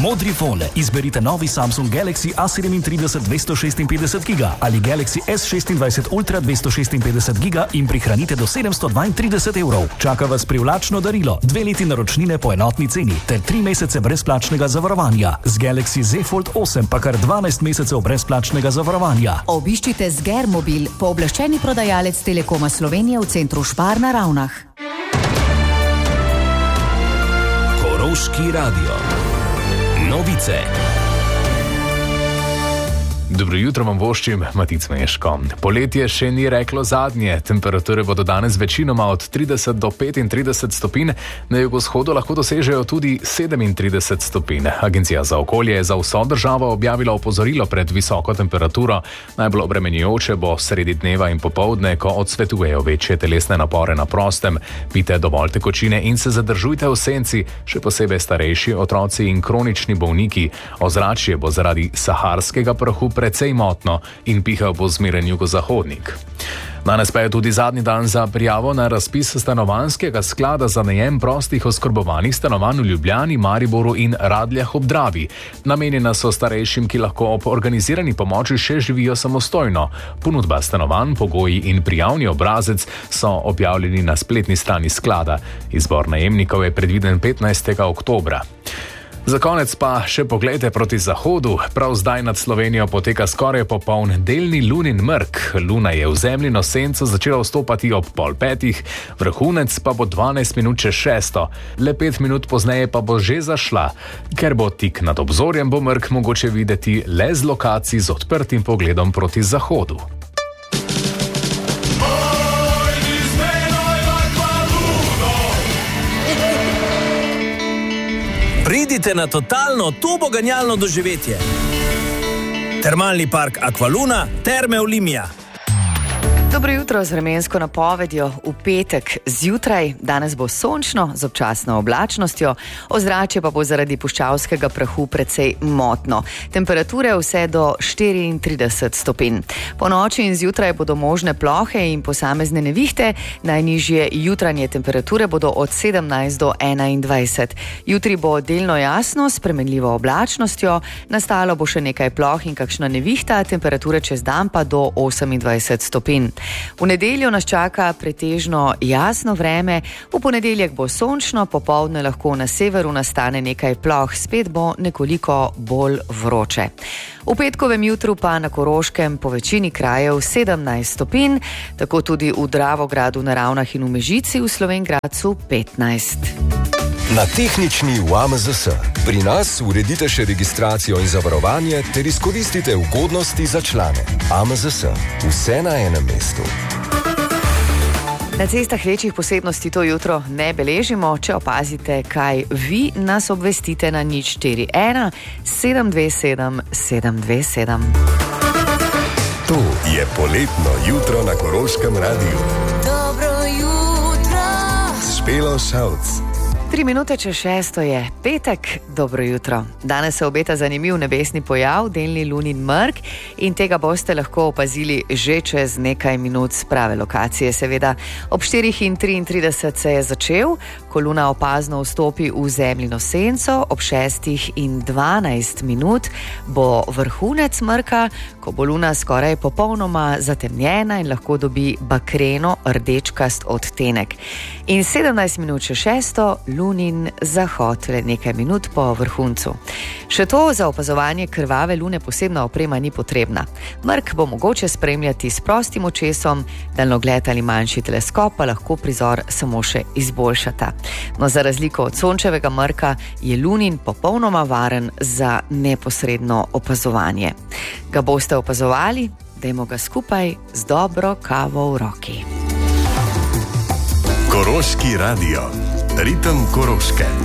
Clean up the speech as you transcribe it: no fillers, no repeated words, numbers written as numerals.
Modrifone. Izberite novi Samsung Galaxy A37 256 GB ali Galaxy S26 Ultra 256 GB in prihranite do 732 evrov. Čaka vas privlačno darilo, 2 leti naročnine po enotni ceni ter 3 mesece brezplačnega zavarovanja. Z Galaxy Z Fold 8 pa kar 12 mesecev brezplačnega zavarovanja. Obiščite Sgermobil, pooblaščeni prodajalec Telekoma Slovenije v centru Špar na Ravnah. Koroški radio. Novice. Dobro jutro vam voščim, Matic Meško. Poletje še ni reklo zadnje. Temperature bodo danes večinoma od 30 do 35 stopinj, na jugovzhodu lahko dosežejo tudi 37 stopinj. Agencija za okolje je za vso državo objavila opozorilo pred visoko temperaturo. Najbolj obremenjujoče bo sredi dneva in popoldne, ko odsvetujejo večje telesne napore na prostem. Pijte dovolj tekočine in se zadržujte v senci, še posebej starejši, otroci in kronični bolniki. Ozračje bo zaradi saharskega prahu precej motno in pihal bo zmeren jugozahodnik. Danes pa je tudi zadnji dan za prijavo na razpis stanovanjskega sklada za najem prostih oskrbovanih stanovanj v Ljubljani, Mariboru in Radljah ob Dravi. Namenjena so starejšim, ki lahko ob organizirani pomoči še živijo samostojno. Ponudba stanovanj, pogoji in prijavni obrazec so objavljeni na spletni strani sklada. Izbor najemnikov je predviden 15. oktobra. Za konec pa še poglejte proti zahodu. Prav zdaj nad Slovenijo poteka skoraj popoln delni lunin mrk. Luna je v zemljino senco začela vstopati ob 4:30, vrhunec pa bo 12 minut čez 6. Le 5 minut pozneje pa bo že zašla. Ker bo tik nad obzorjem, bo mrk mogoče videti le z lokacij z odprtim pogledom proti zahodu. Pridite na totalno turboganjalno doživetje. Termalni park Aqualuna, Terme Olimia. Dobro jutro z vremensko napovedjo v petek zjutraj. Danes bo sončno z občasno oblačnostjo, ozračje pa bo zaradi puščavskega prahu precej motno. Temperature vse do 34 stopinj. Po noči in zjutraj bodo možne plohe in posamezne nevihte, najnižje jutranje temperature bodo od 17 do 21. Jutri bo delno jasno s spremenljivo oblačnostjo, nastalo bo še nekaj ploh in kakšna nevihta, temperature čez dan pa do 28 stopinj. V nedeljo nas čaka pretežno jasno vreme, v ponedeljek bo sončno, popoldne lahko na severu nastane nekaj ploh, spet bo nekoliko bolj vroče. V petkovem jutru pa na Koroškem po večini krajev 17 stopinj, tako tudi v Dravogradu na Ravnah in v Mežici, v Slovenj Gradcu 15. Na tehnični v AMZS. Pri nas uredite še registracijo in zavarovanje ter izkoristite ugodnosti za člane. AMZS. Vse na enem mestu. Na cestah večjih posebnosti to jutro ne beležimo. Če opazite, kaj vi, nas obvestite na 041 727 727. To je poletno jutro na Koroškem radiju. Dobro jutro. Špelo Šavc. 3 minute čez 6 je petek, dobro jutro. Danes se obeta zanimiv nebesni pojav, delni lunin mrk, in tega boste lahko opazili že čez nekaj minut z prave lokacije. Seveda, ob 4:33 se je začel, ko luna opazno vstopi v zemljino senco, ob 6:12 minut bo vrhunec mrka, ko bo luna skoraj popolnoma zatemnjena in lahko dobi bakreno rdečkast odtenek. In 17 minut čez 6 lunin zahod, le nekaj minut po vrhuncu. Še to, za opazovanje krvave lune posebna oprema ni potrebna. Mrk bo mogoče spremljati s prostim očesom, daljnogled ali manjši teleskop pa lahko prizor samo še izboljšata. No, za razliko od sončevega mrka je lunin popolnoma varen za neposredno opazovanje. Ga boste opazovali? Dajmo ga skupaj z dobro kavo v roki. Koroški radio. Ritem Koroške.